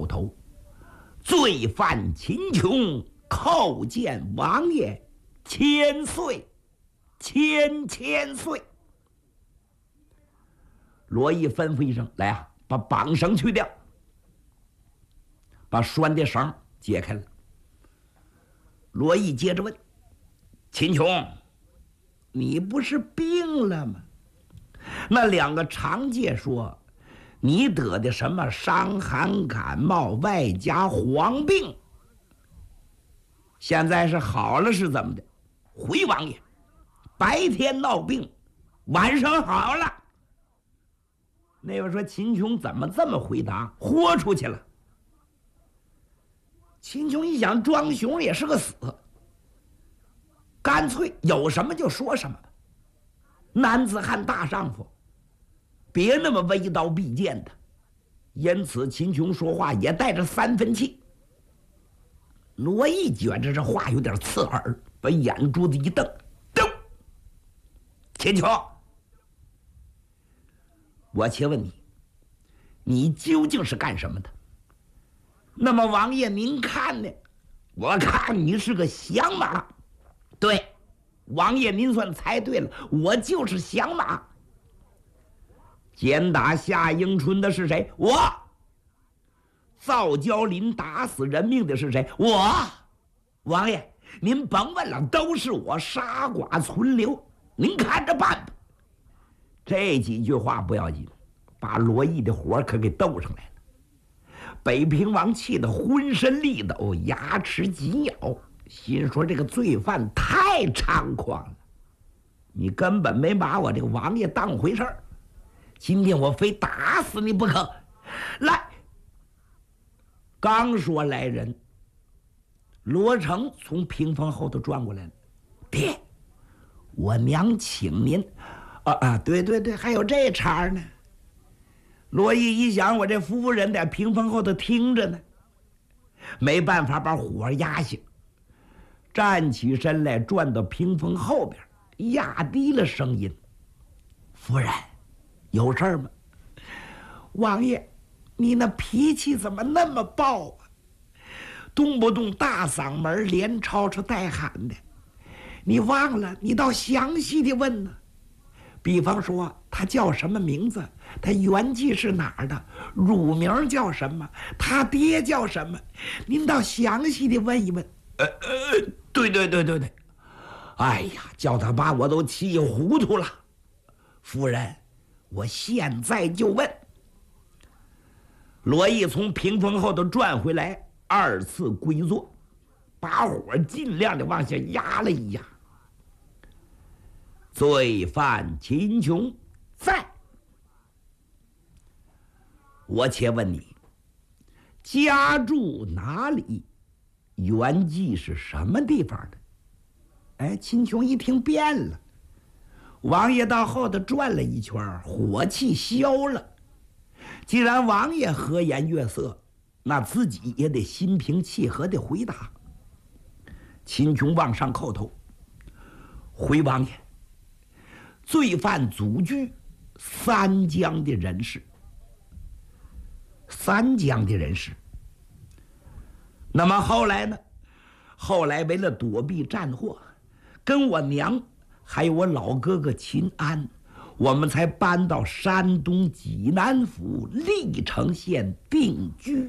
叩头，罪犯秦琼叩见王爷，千岁，千岁。罗毅吩咐一声：“来啊，把绑绳去掉。”把拴的绳解开了。罗毅接着问：“秦琼，你不是病了吗？那2个长介说你得的什么伤寒感冒外加黄病，现在是好了是怎么的？回王爷，白天闹病，晚上好了。”那位说：“秦琼怎么这么回答？豁出去了。”秦琼一想，庄雄也是个死，干脆有什么就说什么，男子汉大丈夫，别那么微刀必剑的。因此秦琼说话也带着3分气。罗毅觉着这话有点刺耳，把眼珠子一瞪：“走！秦琼，我且问你，你究竟是干什么的？那么王爷您看呢？我看你是个响马。对，王爷您算猜对了，我就是响马。奸打夏迎春的是谁？我。造焦林打死人命的是谁？我。王爷您甭问了，都是我，杀剐存留，您看着办吧。”这几句话不要紧，把罗毅的火可给斗上来了。北平王气得浑身力抖，牙齿紧咬，心说这个罪犯太猖狂了，你根本没把我这个王爷当回事儿，今天我非打死你不可。来！刚说来人，罗成从屏风后头转过来了：“爹，我娘请您。”对，还有这茬呢。罗毅一想，我这夫人在屏风后头听着呢，没办法把火压下，站起身来，转到屏风后边，压低了声音：“夫人，有事儿吗？”“王爷，你那脾气怎么那么暴啊？动不动大嗓门，连吵吵带喊的。你忘了，你倒详细的问呢。比方说他叫什么名字，他原籍是哪儿的，乳名叫什么，他爹叫什么，您倒详细的问一问。”“对。哎呀，叫他爸我都气糊涂了。夫人，我现在就问。”罗毅从屏风后头转回来，2次归坐，把火尽量的往下压了一压。“罪犯秦琼在。我且问你，家住哪里？原籍是什么地方的？”哎，秦琼一听变了，王爷到后头转了一圈，火气消了。既然王爷和颜悦色，那自己也得心平气和的回答。秦琼往上叩头：“回王爷，罪犯祖居三江的人士。”“三江的人士。那么后来呢？”“后来为了躲避战祸，跟我娘还有我老哥哥秦安，我们才搬到山东济南府历城县定居。”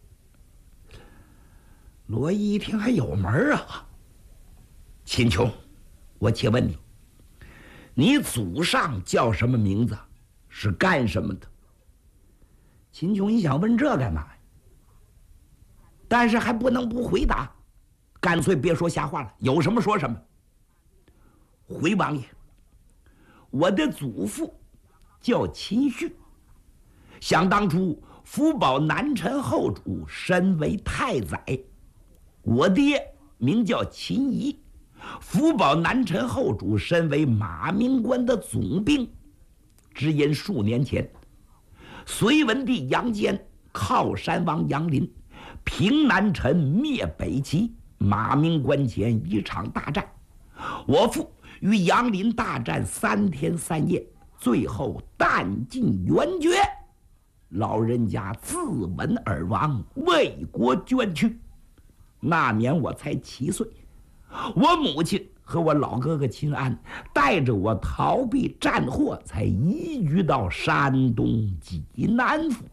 罗毅一听还有门啊！“秦琼，我且问你，你祖上叫什么名字？是干什么的？”秦琼一想，问这干嘛呀？但是还不能不回答，干脆别说瞎话了，有什么说什么。“回王爷，我的祖父叫秦旭，想当初福保南陈后主身为太宰，我爹名叫秦仪，福保南陈后主身为马明关的总兵，只因数年前隋文帝杨坚靠山王杨林平南陈灭北齐，马明关前一场大战，我父与杨林大战3天3夜，最后弹尽援绝。 老人家自刎而亡，为国捐躯。那年我才7岁，我母亲和我老哥哥秦安带着我逃避战祸，才移居到山东济南府。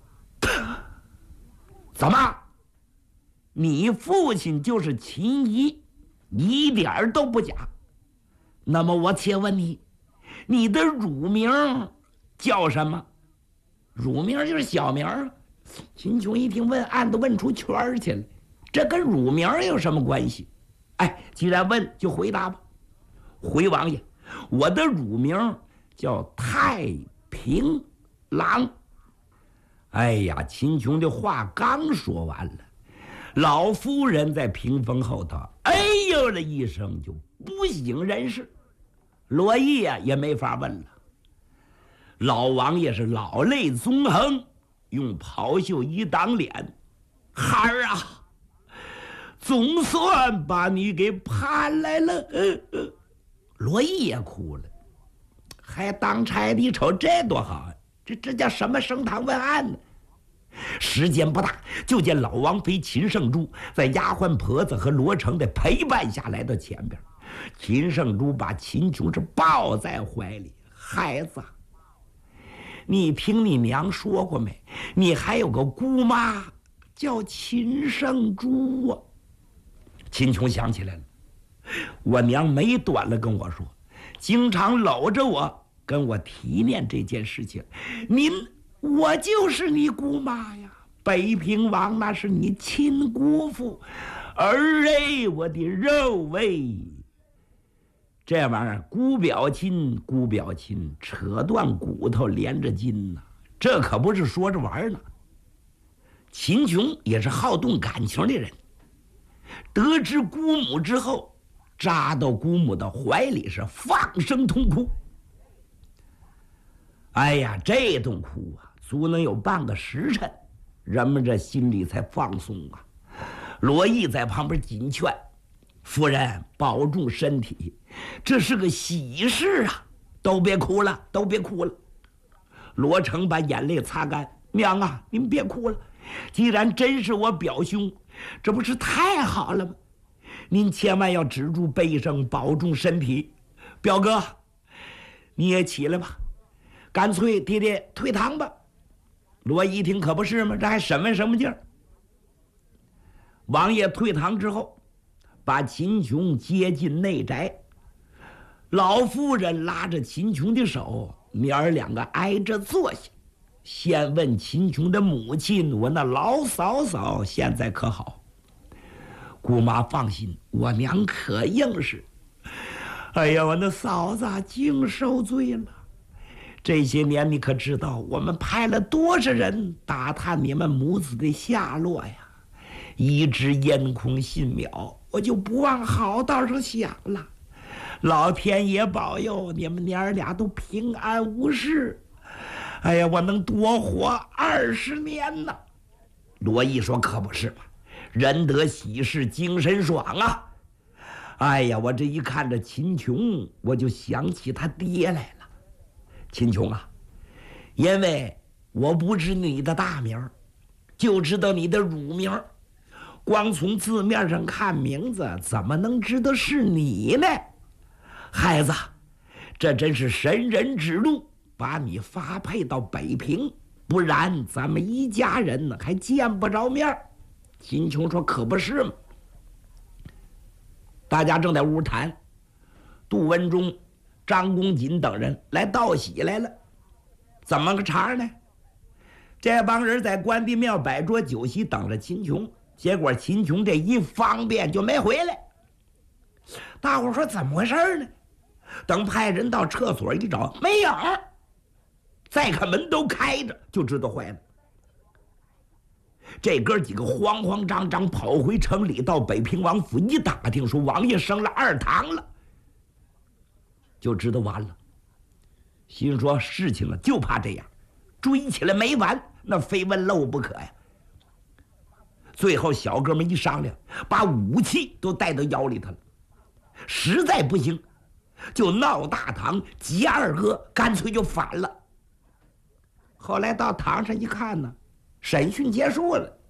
怎么？你父亲就是秦仪，一点都不假。那么我且问你，你的乳名叫什么？乳名就是小名。秦琼一听问案都问出圈儿去了，这跟乳名有什么关系？哎，既然问就回答吧。回王爷，我的乳名叫太平郎。哎呀，秦琼的话刚说完了，老夫人在屏风后头哎呦了一声，就不省人事。罗毅啊也没法问了。老王爷是老泪纵横，用袍袖一挡脸：“孩儿啊，总算把你给盼来了。”罗毅也哭了，还当差的，瞅这多好啊！这叫什么升堂问案呢？时间不大，就见老王妃秦圣珠在丫鬟婆子和罗成的陪伴下来到前边。秦圣珠把秦琼是抱在怀里：“孩子，你听你娘说过没？你还有个姑妈叫秦圣珠啊。”秦琼想起来了，我娘没短了跟我说，经常搂着我跟我提念这件事情。我就是你姑妈呀，北平王那是你亲姑父，儿哎，我的肉喂。这玩意儿姑表亲，姑表亲，扯断骨头连着筋呐，这可不是说着玩呢。秦琼也是好动感情的人，得知姑母之后，扎到姑母的怀里是放声痛哭。哎呀，这顿哭啊，足能有半个时辰，人们这心里才放松啊。罗毅在旁边紧劝：“夫人保重身体，这是个喜事啊，都别哭了，都别哭了。”罗成把眼泪擦干：“娘啊，您别哭了，既然真是我表兄，这不是太好了吗？您千万要止住悲声，保重身体。表哥，你也起来吧，干脆爹爹退堂吧。”罗一听可不是吗？这还审问什么劲儿？王爷退堂之后，把秦琼接进内宅。老夫人拉着秦琼的手，娘儿两个挨着坐下，先问秦琼的母亲：“我那老嫂嫂现在可好？”姑妈放心，我娘可硬实。哎呀，我那嫂子净受罪了。这些年你可知道，我们派了多少人打探你们母子的下落呀？一直烟空信渺，我就不往好道上想了。老天爷保佑你们娘儿俩都平安无事。哎呀，我能多活20年呢。罗毅说：“可不是嘛，人得喜事精神爽啊。”哎呀，我这一看着秦琼，我就想起他爹来了。秦琼啊，因为我不知你的大名，就知道你的乳名，光从字面上看名字，怎么能知道是你呢？孩子，这真是神人指路，把你发配到北平，不然咱们一家人呢还见不着面。秦琼说：“可不是嘛。”大家正在屋谈，杜文忠、张公瑾等人来道喜来了。怎么个茬呢？这帮人在关帝庙摆桌酒席等着秦琼，结果秦琼这一方便就没回来。大伙说怎么回事呢？等派人到厕所一找，没影儿，再看门都开着，就知道坏了。这哥几个慌慌张张跑回城里，到北平王府一打听，说王爷升了2堂了，就知道完了。心说事情啊，就怕这样，追起来没完，那非问漏不可呀。最后小哥们一商量，把武器都带到腰里头了，实在不行就闹大堂，急二哥干脆就反了。 后来到堂上一看呢，审讯结束了，